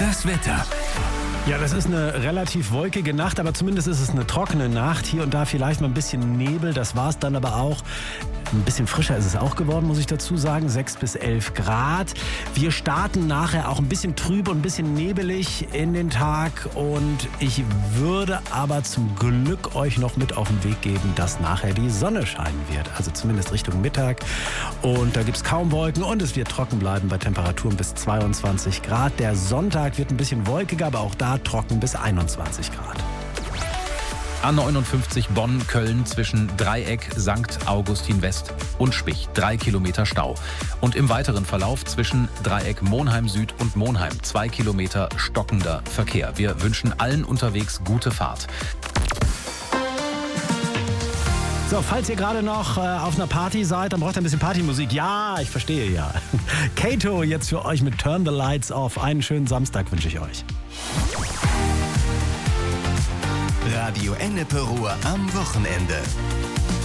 Das Wetter. Ja, das ist eine relativ wolkige Nacht, aber zumindest ist es eine trockene Nacht. Hier und da vielleicht mal ein bisschen Nebel, das war es dann aber auch. Ein bisschen frischer ist es auch geworden, muss ich dazu sagen, 6 bis 11 Grad. Wir starten nachher auch ein bisschen trüb und ein bisschen nebelig in den Tag. Und ich würde aber zum Glück euch noch mit auf den Weg geben, dass nachher die Sonne scheinen wird. Also zumindest Richtung Mittag. Und da gibt es kaum Wolken und es wird trocken bleiben bei Temperaturen bis 22 Grad. Der Sonntag wird ein bisschen wolkiger, aber auch da trocken bis 21 Grad. A59 Bonn-Köln zwischen Dreieck, St. Augustin West und Spich. 3 Kilometer Stau. Und im weiteren Verlauf zwischen Dreieck Monheim Süd und Monheim 2 Kilometer stockender Verkehr. Wir wünschen allen unterwegs gute Fahrt. So, falls ihr gerade noch auf einer Party seid, dann braucht ihr ein bisschen Partymusik. Ja, ich verstehe ja. Kato jetzt für euch mit Turn the Lights Off. Einen schönen Samstag wünsche ich euch. Radio Ennepe Ruhr am Wochenende.